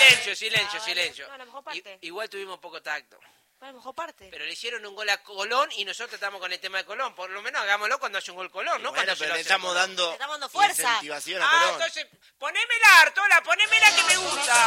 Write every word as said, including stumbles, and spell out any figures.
Silencio, silencio, Ah, silencio. no, la mejor parte. I- igual tuvimos poco tacto. La mejor parte. Pero le hicieron un gol a Colón y nosotros estamos con el tema de Colón. Por lo menos hagámoslo cuando hace un gol Colón, ¿no? Bueno, Cuando se pero lo le hace estamos Colón. dando Le estamos dando fuerza. incentivación a Ah, Colón. entonces, ponémela, Artola, ponémela que me gusta.